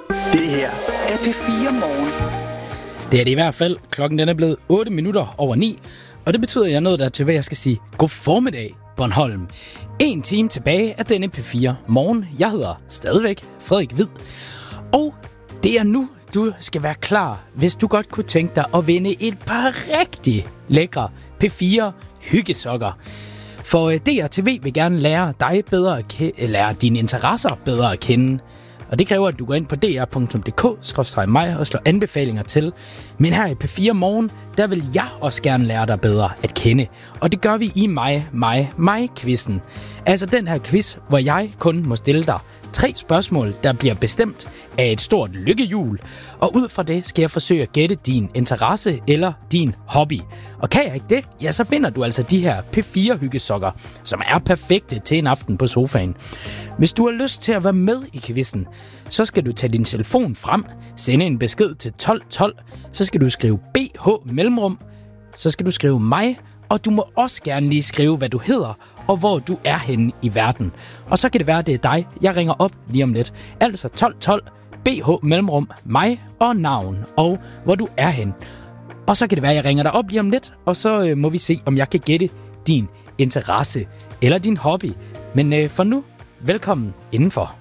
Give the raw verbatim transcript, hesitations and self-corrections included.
Det her er P fire Morgen. Det er det i hvert fald. Klokken den er blevet otte minutter over ni, og det betyder, at jeg er nået der til, hvad jeg skal sige. God formiddag, Bornholm. En time tilbage af denne P fire Morgen. Jeg hedder stadigvæk Frederik Hvid, og det er nu, du skal være klar, hvis du godt kunne tænke dig at vinde et par rigtig lækre P fire hyggesokker. For D R T V vil gerne lære dig bedre at ke- lære dine interesser bedre at kende. Og det kræver, at du går ind på d r punktum d k skråstreg mig og slår anbefalinger til. Men her i P fire Morgen, der vil jeg også gerne lære dig bedre at kende. Og det gør vi i mig, mig, mig-quizzen. Altså den her quiz, hvor jeg kun må stille dig tre spørgsmål, der bliver bestemt af et stort lykkehjul. Og ud fra det skal jeg forsøge at gætte din interesse eller din hobby. Og kan jeg ikke det, ja, så finder du altså de her P fire hyggesokker, som er perfekte til en aften på sofaen. Hvis du har lyst til at være med i quizzen, så skal du tage din telefon frem, sende en besked til tolv tolv, så skal du skrive B H mellemrum, så skal du skrive mig, og du må også gerne lige skrive, hvad du hedder, og hvor du er henne i verden. Og så kan det være, at det er dig, jeg ringer op lige om lidt. Altså tolv tolv, B H mellemrum, mig og navn, og hvor du er henne. Og så kan det være, at jeg ringer dig op lige om lidt, og så øh, må vi se, om jeg kan gætte din interesse eller din hobby. Men øh, for nu, velkommen indenfor.